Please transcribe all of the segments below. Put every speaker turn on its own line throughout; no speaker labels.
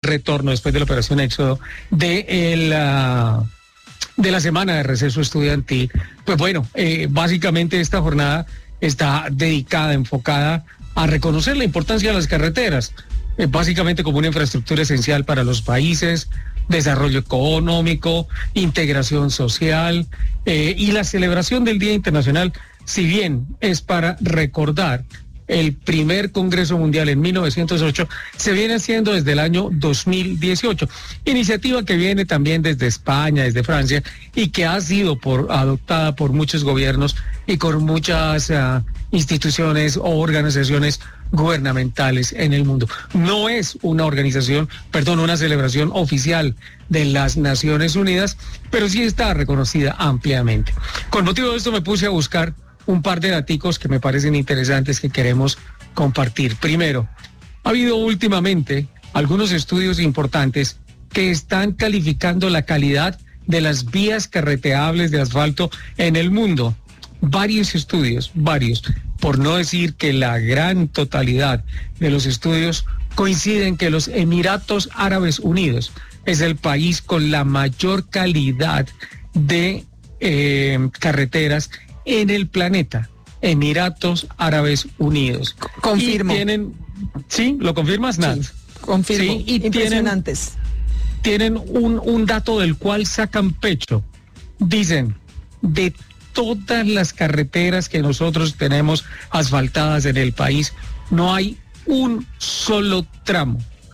retorno después de la operación Éxodo de la semana de receso estudiantil. Pues bueno, básicamente esta jornada está dedicada, enfocada a reconocer la importancia de las carreteras, básicamente como una infraestructura esencial para los países, desarrollo económico, integración social, y la celebración del Día Internacional, si bien es para recordar el primer Congreso Mundial en 1908, se viene haciendo desde el año 2018. Iniciativa que viene también desde España, desde Francia, y que ha sido adoptada por muchos gobiernos y con muchas instituciones o organizaciones gubernamentales en el mundo. No es una celebración oficial de las Naciones Unidas, pero sí está reconocida ampliamente. Con motivo de esto me puse a buscar un par de daticos que me parecen interesantes que queremos compartir. Primero, ha habido últimamente algunos estudios importantes que están calificando la calidad de las vías carreteables de asfalto en el mundo. Varios estudios, por no decir que la gran totalidad de los estudios coinciden que los Emiratos Árabes Unidos es el país con la mayor calidad de carreteras en el planeta. Emiratos Árabes Unidos.
Confirmo.
¿Sí? ¿Lo confirmas, Nat?
Sí, confirmo.
Sí, y
impresionantes.
Tienen un dato del cual sacan pecho. Dicen, de todas las carreteras que nosotros tenemos asfaltadas en el país, no hay un solo tramo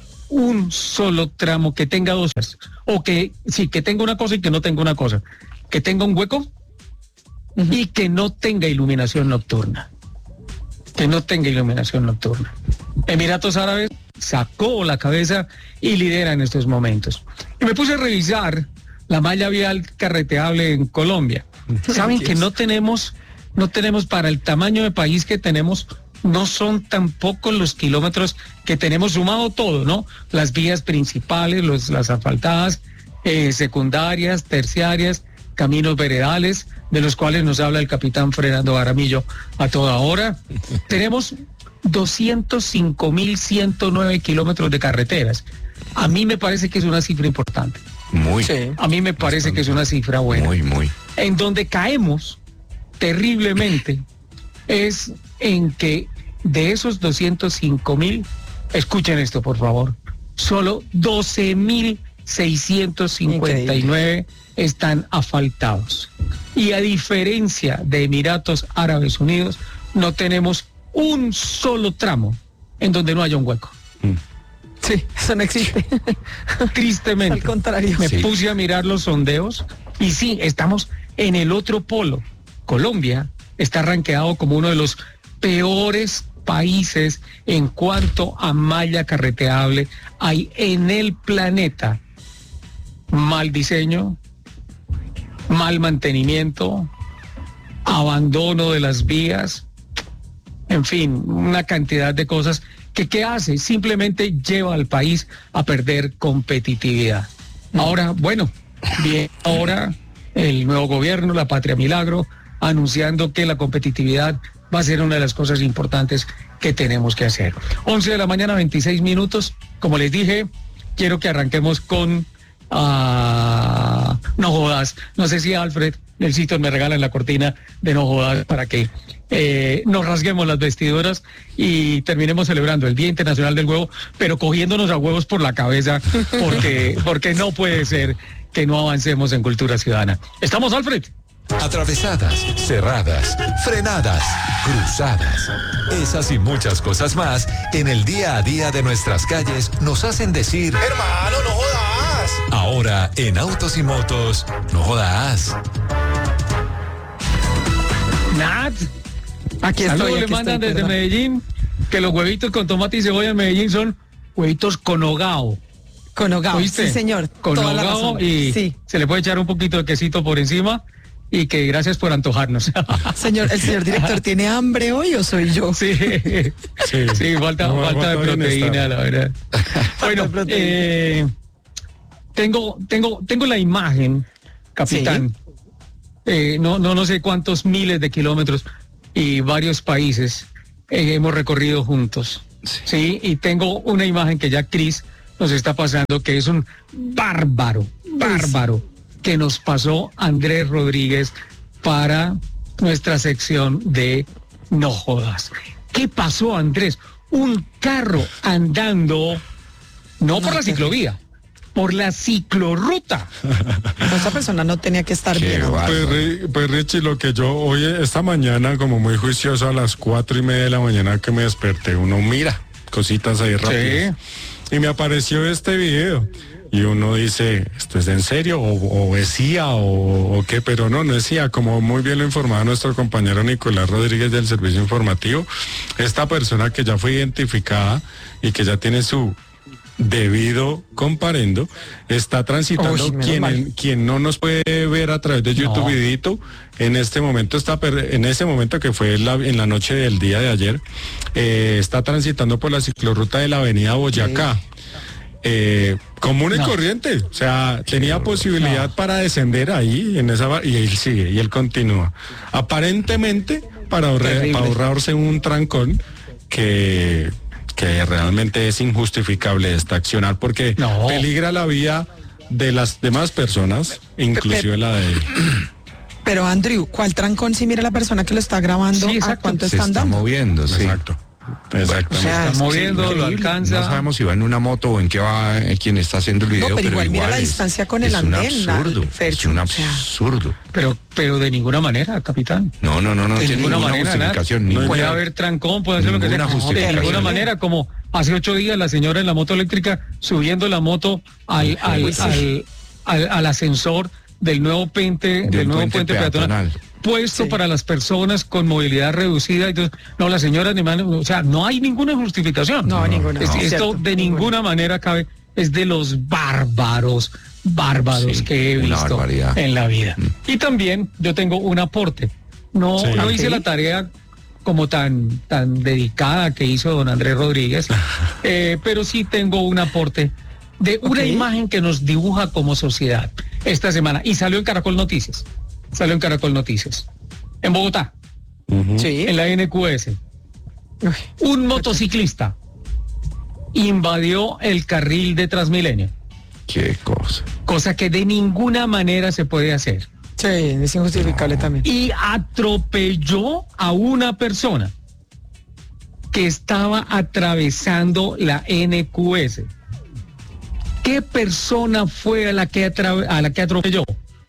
que tenga dos, o que sí, que tenga una cosa y que no tenga una cosa, que tenga un hueco y que no tenga iluminación nocturna. Emiratos Árabes sacó la cabeza y lidera en estos momentos. Y me puse a revisar la malla vial carreteable en Colombia. Saben que no tenemos para el tamaño de país que tenemos, no son tampoco los kilómetros que tenemos sumado todo, ¿no? Las vías principales, las asfaltadas, secundarias, terciarias, caminos veredales, de los cuales nos habla el capitán Fernando Aramillo a toda hora. Tenemos 205.109 kilómetros de carreteras. A mí me parece que es una cifra importante. A mí me parece que es una cifra buena.
Muy.
En donde caemos terriblemente es en que de esos 205.000, escuchen esto por favor, solo 12.659 están asfaltados. Y a diferencia de Emiratos Árabes Unidos, no tenemos un solo tramo en donde no haya un hueco.
Sí, eso no existe.
Tristemente.
Al contrario.
Me puse a mirar los sondeos y sí, estamos en el otro polo. Colombia está rankeado como uno de los peores países en cuanto a malla carreteable hay en el planeta. Mal diseño, mal mantenimiento, abandono de las vías, en fin, una cantidad de cosas que ¿qué hace? Simplemente lleva al país a perder competitividad. Ahora, bueno, bien, ahora el nuevo gobierno, la Patria Milagro, anunciando que la competitividad va a ser una de las cosas importantes que tenemos que hacer. 11 de la mañana, 26 minutos. Como les dije, quiero que arranquemos con No Jodas. No sé si Alfred, Nelsito, me regalan la cortina de No Jodas para que nos rasguemos las vestiduras y terminemos celebrando el Día Internacional del Huevo, pero cogiéndonos a huevos por la cabeza, porque no puede ser que no avancemos en cultura ciudadana. ¿Estamos, Alfred?
Atravesadas, cerradas, frenadas, cruzadas. Esas y muchas cosas más en el día a día de nuestras calles nos hacen decir:
hermano, no jodas.
Ahora en Autos y Motos, no jodas.
Nat, aquí estoy. Le mandan desde Medellín que los huevitos con tomate y cebolla en Medellín son huevitos con hogao.
Con hogao, sí señor.
Con hogao y sí, se le puede echar un poquito de quesito por encima. Y que gracias por antojarnos.
Señor, ¿el señor director tiene hambre hoy o soy yo?
Sí, falta de proteína, la verdad. Bueno, tengo la imagen, capitán. ¿Sí? No sé cuántos miles de kilómetros y varios países hemos recorrido juntos. Sí, y tengo una imagen que ya Cris nos está pasando, que es un bárbaro que nos pasó Andrés Rodríguez para nuestra sección de No Jodas. ¿Qué pasó, Andrés? Un carro andando, no por la ciclovía, por la ciclorruta.
Esa persona no tenía que estar bien.
Pues Richie, lo que yo hoy, esta mañana, como muy juicioso, a las 4:30 de la mañana que me desperté, uno mira cositas ahí rápidas. Sí. Y me apareció este video. Y uno dice, ¿esto es en serio? ¿O es CIA? ¿O qué? Pero no es CIA. Como muy bien lo informaba nuestro compañero Nicolás Rodríguez del Servicio Informativo, esta persona que ya fue identificada y que ya tiene su debido comparendo, está transitando. Quien no nos puede ver a través de YouTube videito, en este momento en ese momento que fue en la noche del día de ayer, está transitando por la ciclorruta de la avenida Boyacá. Común y corriente, o sea, tenía posibilidad para descender ahí en esa y él sigue y él continúa. Aparentemente para ahorrarse un trancón que realmente es injustificable esta accionar porque peligra la vida de las demás personas, inclusive la de él.
Pero Andrew, ¿cuál trancón si mira la persona que lo está grabando?
Sí,
¿A cuánto
se
están
está
dando?
moviendo, sí.
Exacto.
O sea, está moviendo, lo alcanza.
No sabemos si va en una moto o en qué va quien está haciendo el video.
No, pero igual mira la distancia con el andén.
Es un absurdo. Es un absurdo.
Pero de ninguna manera, capitán.
No tiene ninguna justificación.
Puede haber trancón, puede hacer lo que sea. De ninguna manera, como hace 8 días la señora en la moto eléctrica subiendo la moto al ascensor del nuevo puente peatonal puesto para las personas con movilidad reducida. Entonces, no, la señora o sea, no hay ninguna justificación.
No hay ninguna.
Esto de ninguna manera cabe, es de los bárbaros que he visto en la vida. Y también yo tengo un aporte. No hice la tarea como tan dedicada que hizo don Andrés Rodríguez, pero sí tengo un aporte de una imagen que nos dibuja como sociedad esta semana y salió en Caracol Noticias. En Bogotá, en la NQS, un motociclista invadió el carril de Transmilenio.
Qué cosa.
Cosa que de ninguna manera se puede hacer.
Sí, es injustificable también.
Y atropelló a una persona que estaba atravesando la NQS. ¿Qué persona fue a la que atropelló?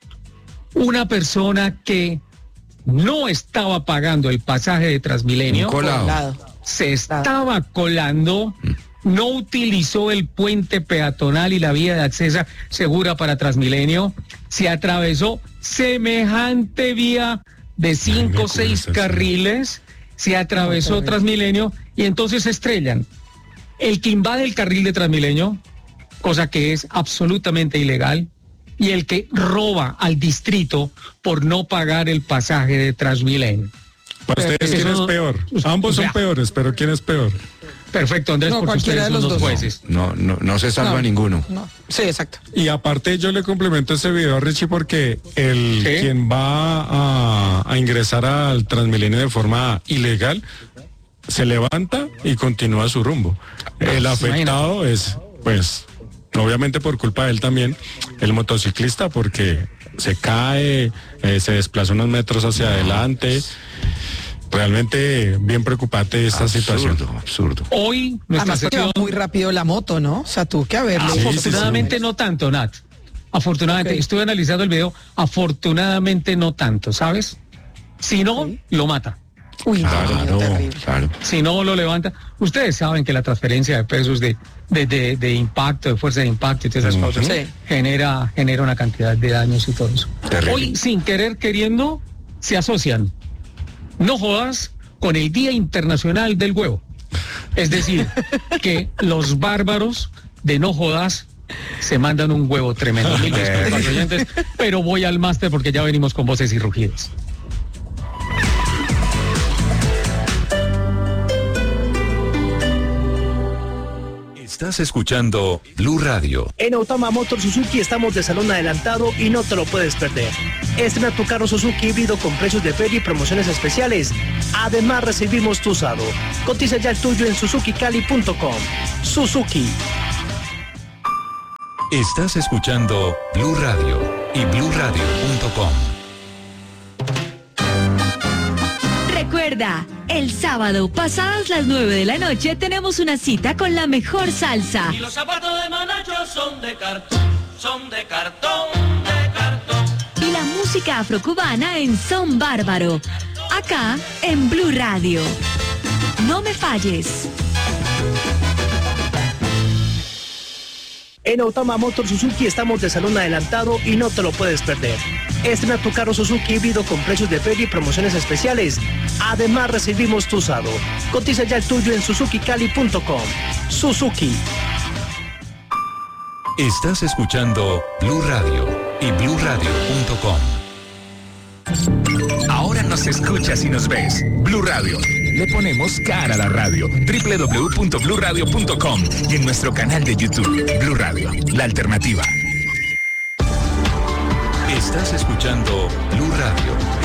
Una persona que no estaba pagando el pasaje de Transmilenio, se estaba colando, no utilizó el puente peatonal y la vía de acceso segura para Transmilenio, se atravesó semejante vía de 5 o 6 carriles, se atravesó Transmilenio y entonces se estrellan. El que invade el carril de Transmilenio, cosa que es absolutamente ilegal, y el que roba al distrito por no pagar el pasaje de Transmilenio.
Para ustedes, ¿quién es peor? Ambos son peores, pero ¿quién es peor?
Perfecto, Andrés, porque ustedes son los jueces.
No se salva ninguno.
No. Sí, exacto.
Y aparte yo le complemento ese video a Richie porque quien va a ingresar al Transmilenio de forma ilegal se levanta y continúa su rumbo. El afectado es, pues, obviamente por culpa de él también, el motociclista, porque se cae, se desplaza unos metros hacia adelante. Realmente bien preocupante esta situación.
Absurdo.
Hoy nuestra sección...
muy rápido la moto, ¿no? O sea, tuvo que haberlo.
Afortunadamente no tanto, Nat. Afortunadamente, estuve analizando el video, afortunadamente no tanto, ¿sabes? Si no, lo mata.
Uy, terrible.
Claro.
Si no lo levanta, ustedes saben que la transferencia de pesos de impacto, de fuerza de impacto y todas esas cosas, genera una cantidad de daños y todo eso.
Terrible.
Hoy, sin querer queriendo, se asocian No Jodas con el Día Internacional del Huevo. Es decir, que los bárbaros de No Jodas se mandan un huevo tremendo. Mil disculpas, oyentes, pero voy al máster porque ya venimos con voces y rugidos.
Estás escuchando Blue Radio.
En Autama Motor Suzuki estamos de salón adelantado y no te lo puedes perder. Estrena tu carro Suzuki híbrido con precios de feria y promociones especiales. Además recibimos tu usado. Cotiza ya el tuyo en suzukicali.com. Suzuki.
Estás escuchando Blue Radio y bluradio.com.
Recuerda, el sábado, pasadas las 9 de la noche, tenemos una cita con la mejor salsa.
Y los zapatos de Manacho son de cartón, de cartón.
Y la música afrocubana en Son Bárbaro. Acá, en Blue Radio. No me falles.
En Autama Motor Suzuki estamos de salón adelantado y no te lo puedes perder. Estrena tu carro Suzuki híbrido con precios de feria y promociones especiales. Además, recibimos tu usado. Cotiza ya el tuyo en suzukicali.com. Suzuki.
Estás escuchando Blue Radio y bluradio.com.
Ahora nos escuchas y nos ves. Blue Radio. Le ponemos cara a la radio. www.bluradio.com y en nuestro canal de YouTube. Blue Radio, la alternativa.
Estás escuchando Blue Radio